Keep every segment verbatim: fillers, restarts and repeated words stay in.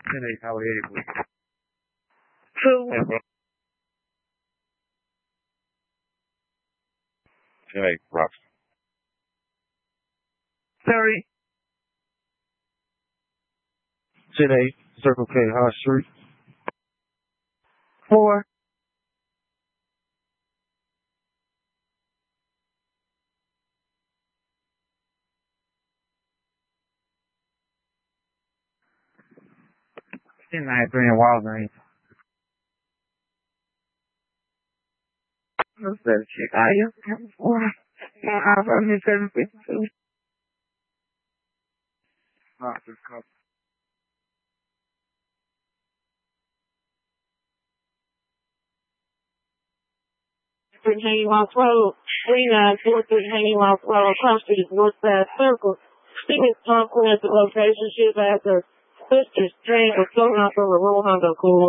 ten eight Highway eighty, please. Who? ten eight Roxton. Sorry. ten eight Circle K High Street. Four. ten ninety-three in Wild Green. What's that shit? I am four. I'm from seven fifty-two. Not this cup. Hanging Lock Road, three nine four three Hanging Lock Road, across the North Side Circle. Stephen Thompson at the location. She's at the sister's train was floating off of a roll Honda Accord.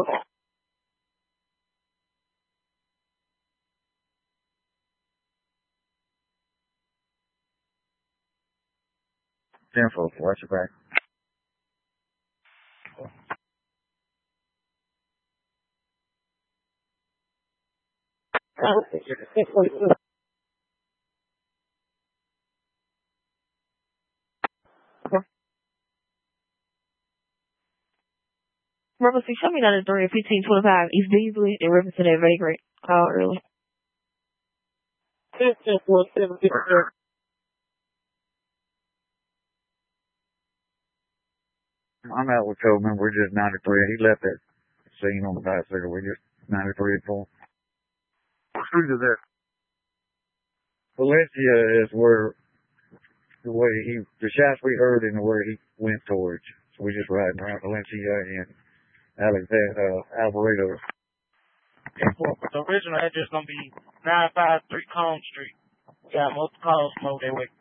ten four, watch your back. Remember, see, show me that at three fifteen twenty-five East Beasley and Riverton at Vagrant. Call early. fifteen four seven six four. I'm out with Coleman. We're just ninety-three. He left that scene on the bicycle. We're just ninety-three at four. What street is that? Valencia is where the way he, the shots we heard and where he went towards. So we're just riding around Valencia and Alexander, uh, Alvarado. The original address gonna be nine five three Cone Street. Got multiple calls from over that way.